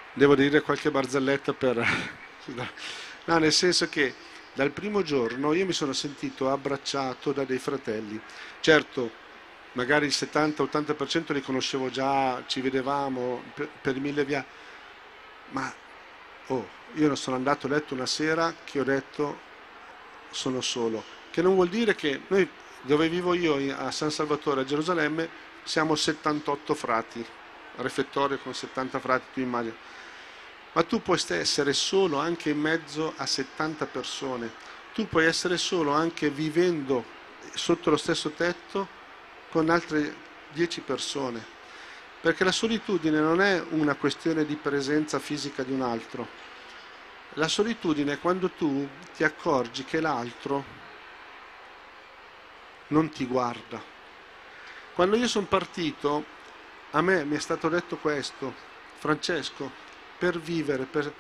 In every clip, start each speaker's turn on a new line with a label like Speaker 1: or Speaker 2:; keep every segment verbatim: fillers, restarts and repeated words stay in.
Speaker 1: devo dire qualche barzelletta per... No, nel senso che dal primo giorno io mi sono sentito abbracciato da dei fratelli. Certo, magari il settanta ottanta per cento li conoscevo già, ci vedevamo per, per mille via, ma oh, io non sono andato a letto una sera che ho detto sono solo, che non vuol dire che noi dove vivo io a San Salvatore a Gerusalemme siamo settantotto frati, refettorio con settanta frati, tu immagini. Ma tu puoi essere solo anche in mezzo a settanta persone, tu puoi essere solo anche vivendo sotto lo stesso tetto con altre dieci persone, perché la solitudine non è una questione di presenza fisica di un altro, la solitudine è quando tu ti accorgi che l'altro non ti guarda. Quando io sono partito, a me mi è stato detto questo: Francesco, per vivere, per...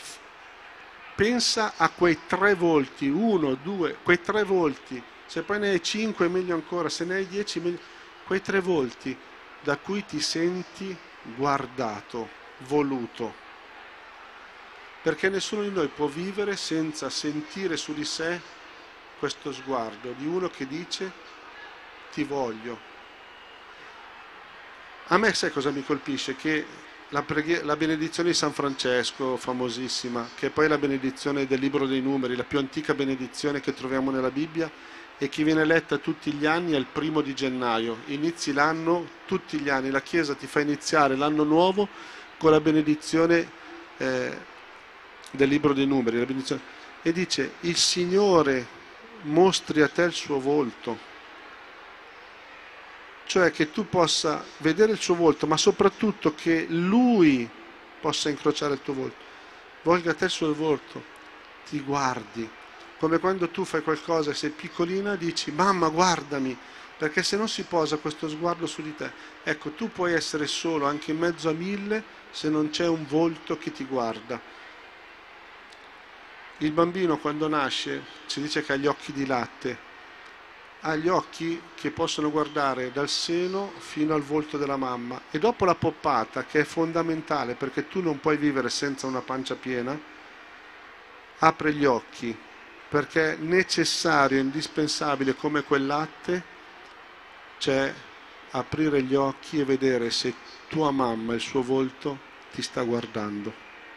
Speaker 1: pensa a quei tre volti, uno, due, quei tre volti, se poi ne hai cinque meglio ancora, se ne hai dieci meglio, quei tre volti da cui ti senti guardato, voluto, perché nessuno di noi può vivere senza sentire su di sé questo sguardo di uno che dice ti voglio. A me sai cosa mi colpisce? Che La, preghi- la benedizione di San Francesco, famosissima, che è poi la benedizione del libro dei numeri, la più antica benedizione che troviamo nella Bibbia e che viene letta tutti gli anni al primo di gennaio. Inizi l'anno tutti gli anni, la Chiesa ti fa iniziare l'anno nuovo con la benedizione eh, del libro dei numeri, la benedizione, e dice: il Signore mostri a te il suo volto. Cioè che tu possa vedere il suo volto, ma soprattutto che Lui possa incrociare il tuo volto. Volga a te il suo volto, ti guardi. Come quando tu fai qualcosa e sei piccolina, dici mamma guardami, perché se non si posa questo sguardo su di te, ecco, tu puoi essere solo anche in mezzo a mille se non c'è un volto che ti guarda. Il bambino quando nasce si dice che ha gli occhi di latte, ha gli occhi che possono guardare dal seno fino al volto della mamma, e dopo la poppata, che è fondamentale perché tu non puoi vivere senza una pancia piena, apre gli occhi, perché è necessario, indispensabile come quel latte, c'è aprire gli occhi e vedere se tua mamma, il suo volto, ti sta guardando.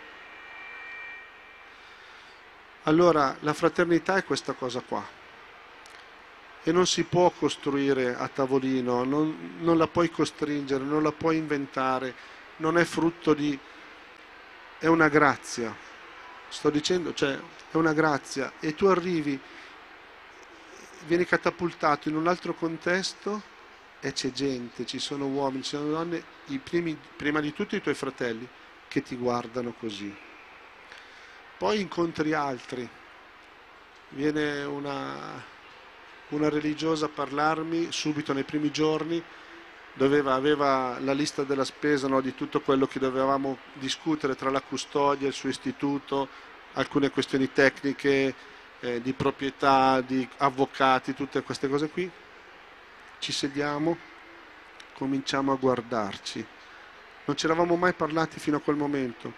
Speaker 1: Allora la fraternità è questa cosa qua. E non si può costruire a tavolino, non, non la puoi costringere, non la puoi inventare, non è frutto di... è una grazia, sto dicendo, cioè è una grazia, e tu arrivi, vieni catapultato in un altro contesto e c'è gente, ci sono uomini, ci sono donne, i primi, prima di tutto i tuoi fratelli, che ti guardano così. Poi incontri altri, viene una... una religiosa a parlarmi subito nei primi giorni, doveva, aveva la lista della spesa, no, di tutto quello che dovevamo discutere tra la custodia, il suo istituto, alcune questioni tecniche, eh, di proprietà, di avvocati, tutte queste cose qui. Ci sediamo, cominciamo a guardarci. Non ci eravamo mai parlati fino a quel momento.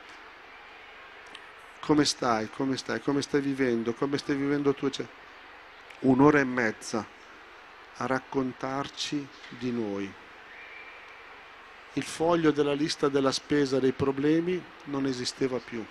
Speaker 1: Come stai? Come stai? Come stai vivendo? Come stai vivendo tu? Cioè, un'ora e mezza a raccontarci di noi. Il foglio della lista della spesa dei problemi non esisteva più.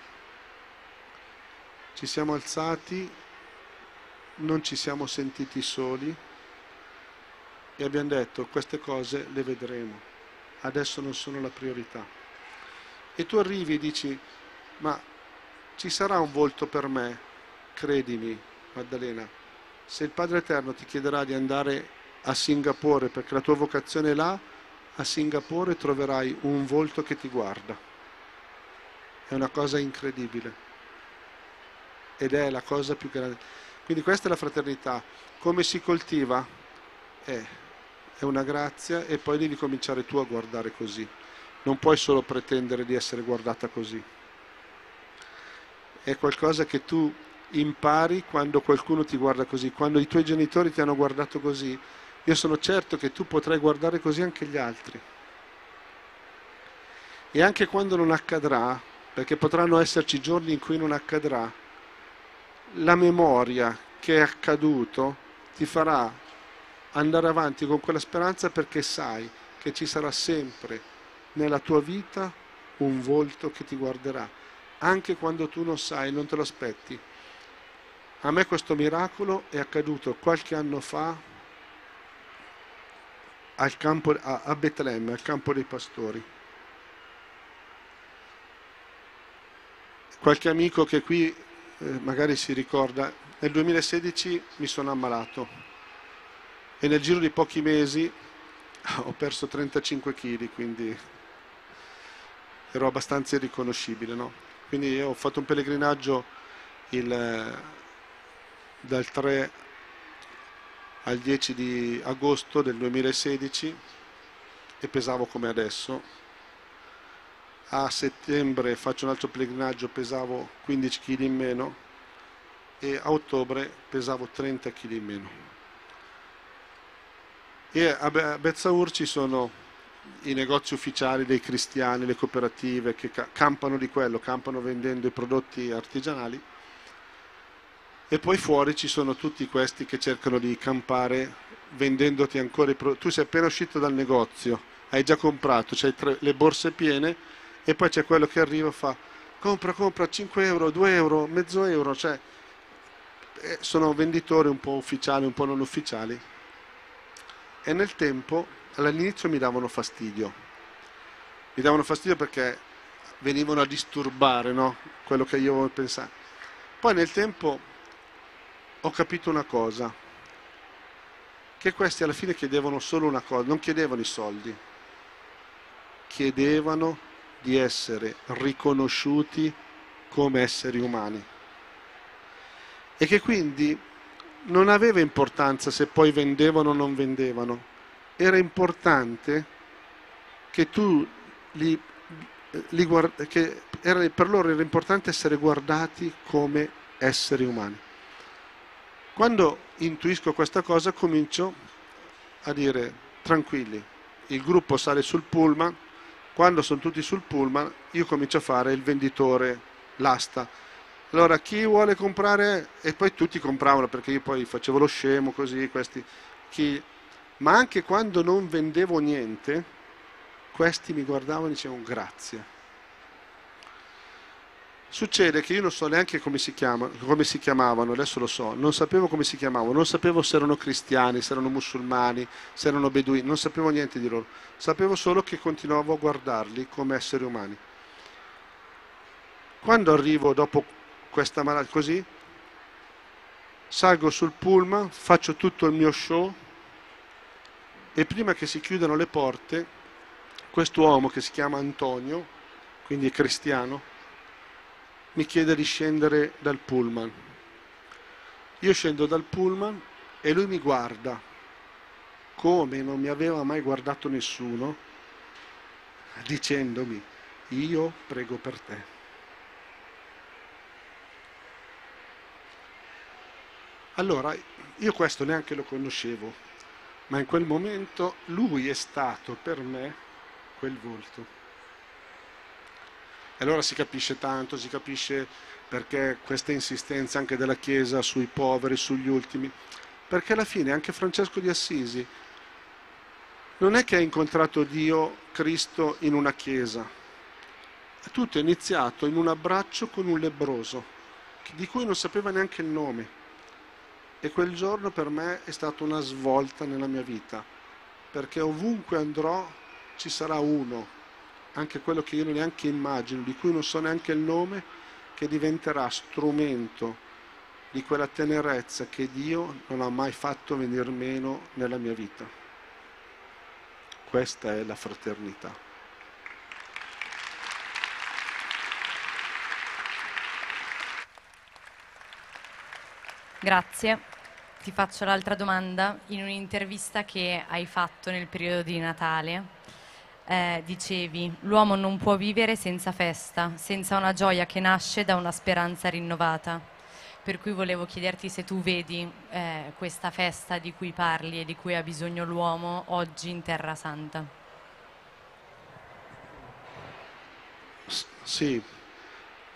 Speaker 1: Ci siamo alzati, non ci siamo sentiti soli e abbiamo detto: queste cose le vedremo, adesso non sono la priorità. E tu arrivi e dici: ma ci sarà un volto per me? Credimi, Maddalena, se il Padre Eterno ti chiederà di andare a Singapore perché la tua vocazione è là, a Singapore troverai un volto che ti guarda. È una cosa incredibile ed è la cosa più grande. Quindi questa è la fraternità. Come si coltiva? È, è una grazia, e poi devi cominciare tu a guardare così. Non puoi solo pretendere di essere guardata così. È qualcosa che tu impari quando qualcuno ti guarda così. Quando i tuoi genitori ti hanno guardato così, io sono certo che tu potrai guardare così anche gli altri. E anche quando non accadrà, perché potranno esserci giorni in cui non accadrà. La memoria che è accaduto ti farà andare avanti con quella speranza, perché sai che ci sarà sempre nella tua vita un volto che ti guarderà, anche quando tu non sai, non te lo aspetti. A me questo miracolo è accaduto qualche anno fa al campo, a, a Betlemme, al campo dei pastori. Qualche amico che qui eh, magari si ricorda, nel duemilasedici mi sono ammalato e nel giro di pochi mesi ho perso trentacinque chili, quindi ero abbastanza irriconoscibile, no? Quindi ho fatto un pellegrinaggio il, dal tre al dieci di agosto del duemilasedici e pesavo come adesso. A settembre faccio un altro pellegrinaggio, pesavo quindici chili in meno, e a ottobre pesavo trenta chili in meno. E a Bezzaur ci sono i negozi ufficiali dei cristiani, le cooperative che campano di quello, campano vendendo i prodotti artigianali, e poi fuori ci sono tutti questi che cercano di campare vendendoti ancora i prodotti. Tu sei appena uscito dal negozio, hai già comprato, c'hai tre, le borse piene, e poi c'è quello che arriva e fa compra, compra, cinque euro, due euro, mezzo euro, cioè eh, sono venditori un po' ufficiali, un po' non ufficiali. E nel tempo, all'inizio mi davano fastidio, mi davano fastidio perché venivano a disturbare, no? Quello che io pensavo. Poi nel tempo ho capito una cosa, che questi alla fine chiedevano solo una cosa, non chiedevano i soldi, chiedevano di essere riconosciuti come esseri umani, e che quindi non aveva importanza se poi vendevano o non vendevano, era importante che tu li, li guard- che era, per loro era importante essere guardati come esseri umani. Quando intuisco questa cosa comincio a dire tranquilli, il gruppo sale sul pullman, quando sono tutti sul pullman io comincio a fare il venditore, l'asta. Allora chi vuole comprare? E poi tutti compravano, perché io poi facevo lo scemo così, questi chi... ma anche quando non vendevo niente, questi mi guardavano e dicevano grazie. Succede che io non so neanche come si chiama, come si chiamavano, adesso lo so, non sapevo come si chiamavano, non sapevo se erano cristiani, se erano musulmani, se erano beduini, non sapevo niente di loro, sapevo solo che continuavo a guardarli come esseri umani. Quando arrivo dopo questa malattia così, salgo sul pullman, faccio tutto il mio show, e prima che si chiudano le porte, quest'uomo che si chiama Antonio, quindi è cristiano, mi chiede di scendere dal pullman. Io scendo dal pullman e lui mi guarda come non mi aveva mai guardato nessuno, dicendomi: io prego per te. Allora, io questo neanche lo conoscevo, ma in quel momento lui è stato per me quel volto. E allora si capisce tanto, si capisce perché questa insistenza anche della Chiesa sui poveri, sugli ultimi, perché alla fine anche Francesco di Assisi non è che ha incontrato Dio, Cristo, in una chiesa. Tutto è iniziato in un abbraccio con un lebbroso, di cui non sapeva neanche il nome. E quel giorno per me è stata una svolta nella mia vita, perché ovunque andrò ci sarà uno, anche quello che io neanche immagino, di cui non so neanche il nome, che diventerà strumento di quella tenerezza che Dio non ha mai fatto venir meno nella mia vita. Questa è la fraternità.
Speaker 2: Grazie. Ti faccio l'altra domanda. In un'intervista che hai fatto nel periodo di Natale, eh, dicevi: l'uomo non può vivere senza festa, senza una gioia che nasce da una speranza rinnovata. Per cui volevo chiederti se tu vedi eh, questa festa di cui parli e di cui ha bisogno l'uomo oggi in Terra Santa.
Speaker 1: S- sì,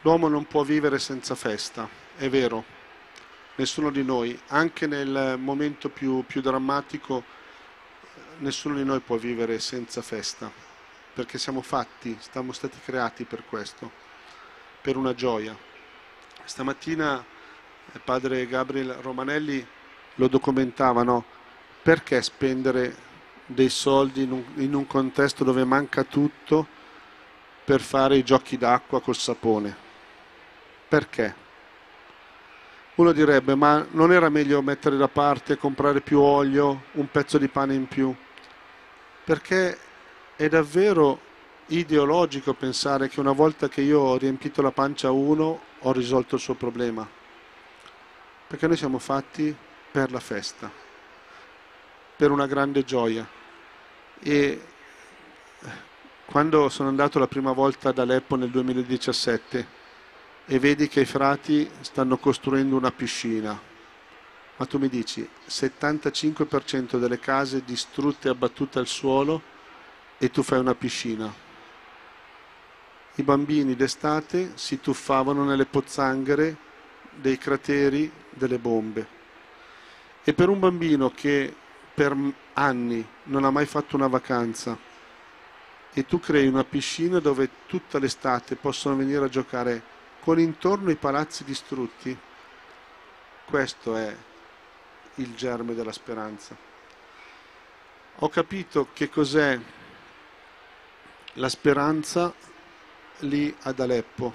Speaker 1: L'uomo non può vivere senza festa, è vero, nessuno di noi, anche nel momento più, più drammatico, nessuno di noi può vivere senza festa, perché siamo fatti, siamo stati creati per questo, per una gioia. Stamattina il padre Gabriel Romanelli lo documentava, no? Perché spendere dei soldi in un, in un contesto dove manca tutto per fare i giochi d'acqua col sapone? Perché? Uno direbbe, ma non era meglio mettere da parte e comprare più olio, un pezzo di pane in più? Perché è davvero ideologico pensare che una volta che io ho riempito la pancia a uno, ho risolto il suo problema. Perché noi siamo fatti per la festa, per una grande gioia. E quando sono andato la prima volta ad Aleppo nel duemiladiciassette e vedi che i frati stanno costruendo una piscina, ma tu mi dici settantacinque per cento delle case distrutte e abbattute al suolo e tu fai una piscina. I bambini d'estate si tuffavano nelle pozzanghere dei crateri delle bombe. E per un bambino che per anni non ha mai fatto una vacanza e tu crei una piscina dove tutta l'estate possono venire a giocare con intorno i palazzi distrutti, questo è il germe della speranza. Ho capito che cos'è la speranza lì ad Aleppo.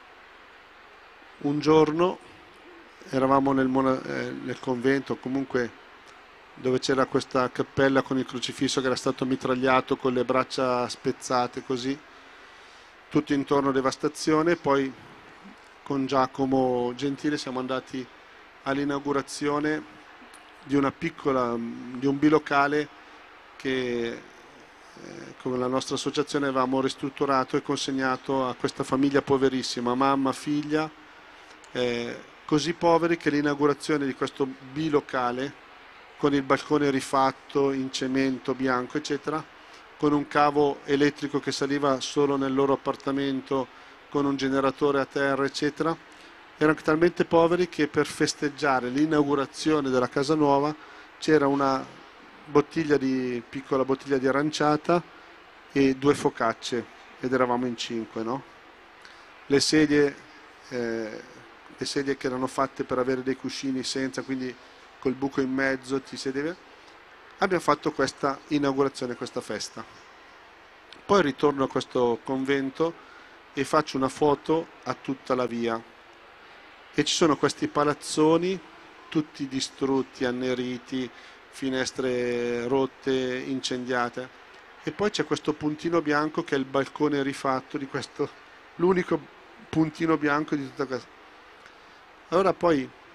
Speaker 1: Un giorno eravamo nel, mona- eh, nel convento, comunque dove c'era questa cappella con il crocifisso che era stato mitragliato con le braccia spezzate così, tutto intorno devastazione. Poi con Giacomo Gentile siamo andati all'inaugurazione di una piccola, di un bilocale che eh, con la nostra associazione avevamo ristrutturato e consegnato a questa famiglia poverissima, mamma, figlia, eh, così poveri che l'inaugurazione di questo bilocale con il balcone rifatto in cemento bianco eccetera, con un cavo elettrico che saliva solo nel loro appartamento, con un generatore a terra eccetera, erano talmente poveri che per festeggiare l'inaugurazione della casa nuova c'era una bottiglia di, piccola bottiglia di aranciata e due focacce, ed eravamo in cinque, no? Le sedie, eh, le sedie che erano fatte per avere dei cuscini senza, quindi col buco in mezzo ti sedevi. Abbiamo fatto questa inaugurazione, questa festa. Poi ritorno a questo convento e faccio una foto a tutta la via e ci sono questi palazzoni tutti distrutti, anneriti, finestre rotte, incendiate, e poi c'è questo puntino bianco che è il balcone rifatto di questo, l'unico puntino bianco di tutta questa. Allora poi